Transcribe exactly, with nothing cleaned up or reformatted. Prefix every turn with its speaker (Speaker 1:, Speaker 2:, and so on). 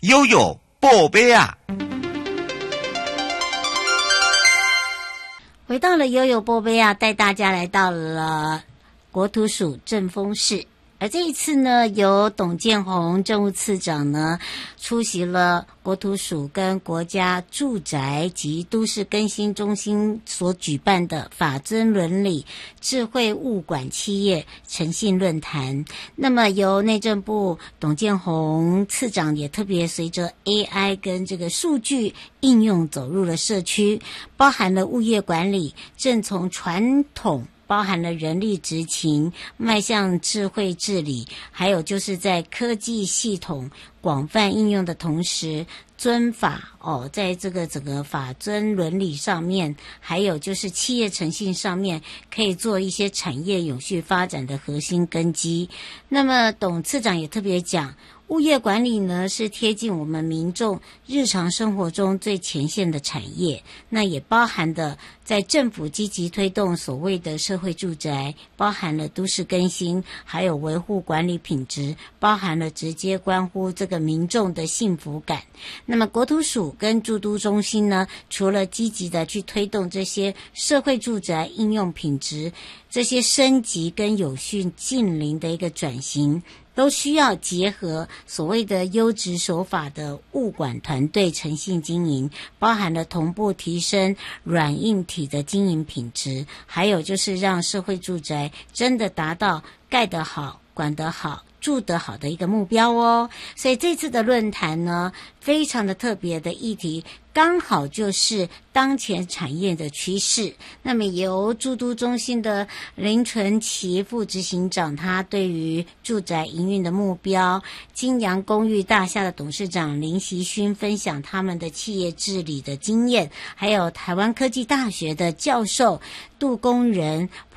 Speaker 1: 悠悠宝贝啊！
Speaker 2: 回到了悠悠宝贝啊，带大家来到了国土署政风室。而这一次呢，由董建宏政务次长呢出席了国土署跟国家住宅及都市更新中心所举办的法遵伦理智慧物管企业诚信论坛。那么由内政部董建宏次长也特别随着 A I 跟这个数据应用走入了社区，包含了物业管理正从传统包含了人力执勤迈向智慧治理，还有就是在科技系统广泛应用的同时，遵法哦，在这个整个法遵伦理上面，还有就是企业诚信上面，可以做一些产业永续发展的核心根基。那么董次长也特别讲，物业管理呢是贴近我们民众日常生活中最前线的产业，那也包含的在政府积极推动所谓的社会住宅，包含了都市更新，还有维护管理品质，包含了直接关乎这个民众的幸福感。那么国土署跟住都中心呢，除了积极的去推动这些社会住宅应用品质，这些升级跟有序近邻的一个转型，都需要结合所谓的优质手法的物管团队诚信经营，包含了同步提升软硬体的经营品质，还有就是让社会住宅真的达到盖得好、管得好、住得好的一个目标哦。所以这次的论坛呢，非常的特别的议题，刚好就是当前产业的趋势。那么由住都中心的林纯琪副执行长，他对于住宅营运的目标，金阳公寓大厦的董事长林习勋分享他们的企业治理的经验，还有台湾科技大学的教授杜工仁